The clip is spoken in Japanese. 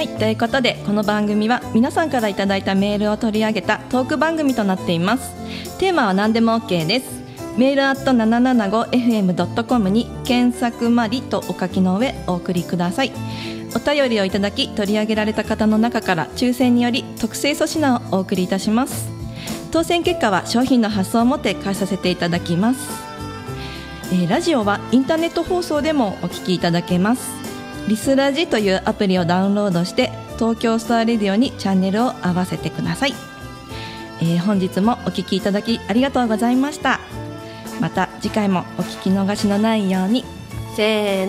はい、ということでこの番組は皆さんからいただいたメールを取り上げたトーク番組となっています。テーマは何でも OK です。メール@775fm.com に検索まりとお書きの上お送りください。お便りをいただき取り上げられた方の中から抽選により特製粗品をお送りいたします。当選結果は商品の発送をもって返させていただきます。ラジオはインターネット放送でもお聞きいただけます。リスラジというアプリをダウンロードして東京スターレディオにチャンネルを合わせてください。本日もお聞きいただきありがとうございました。また次回もお聞き逃しのないように。 せーの。